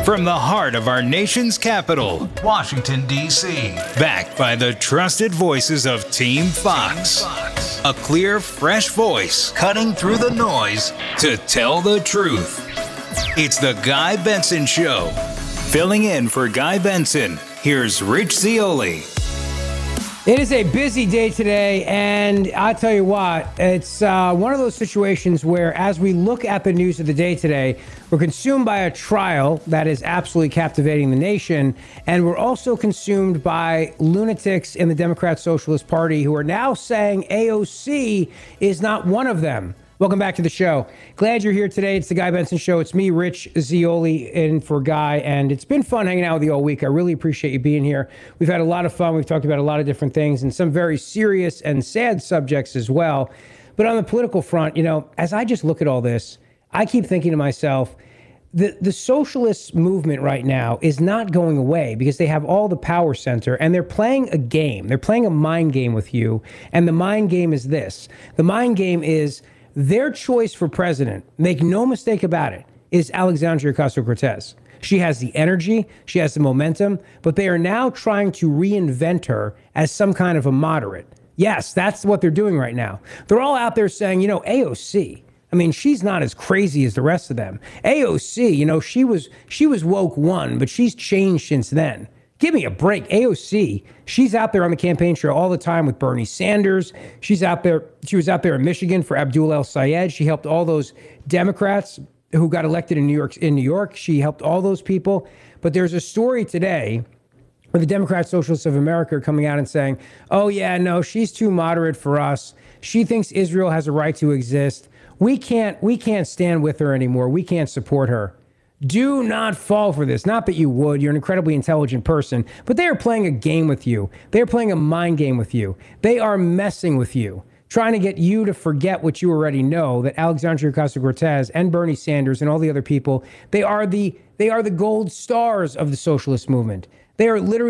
From the heart of our nation's capital, Washington, D.C., backed by the trusted voices of Team Fox. A clear, fresh voice cutting through the noise to tell the truth. It's the Guy Benson Show. Filling in for Guy Benson, here's Rich Zeoli. It is a busy day today, and I'll tell you what, it's one of those situations where as we look at the news of the day today, we're consumed by a trial that is absolutely captivating the nation, and we're also consumed by lunatics in the Democrat Socialist Party who are now saying AOC is not one of them. Welcome back to the show. Glad you're here today. It's the Guy Benson Show. It's me, Rich Zeoli, in for Guy, and it's been fun hanging out with you all week. I really appreciate you being here. We've had a lot of fun. We've talked about a lot of different things and some very serious and sad subjects as well. But on the political front, you know, as I just look at all this, I keep thinking to myself, the socialist movement right now is not going away because they have all the power center and they're playing a game. They're playing a mind game with you. And the mind game is this. The mind game is their choice for president, make no mistake about it, is Alexandria Ocasio-Cortez. She has the energy, she has the momentum, but they are now trying to reinvent her as some kind of a moderate. Yes, that's what they're doing right now. They're all out there saying, you know, AOC, I mean, she's not as crazy as the rest of them. AOC, you know, she was woke one, but she's changed since then. Give me a break. AOC, she's out there on the campaign trail all the time with Bernie Sanders. She's out there. She was out there in Michigan for Abdul El-Sayed. She helped all those Democrats who got elected in New York. She helped all those people. But there's a story today where the Democrat Socialists of America are coming out and saying, oh, yeah, no, she's too moderate for us. She thinks Israel has a right to exist. We can't stand with her anymore. We can't support her. Do not fall for this. Not that you would. You're an incredibly intelligent person, but they are playing a game with you. They're playing a mind game with you. They are messing with you, trying to get you to forget what you already know, that Alexandria Ocasio-Cortez and Bernie Sanders and all the other people, they are the gold stars of the socialist movement. They are literally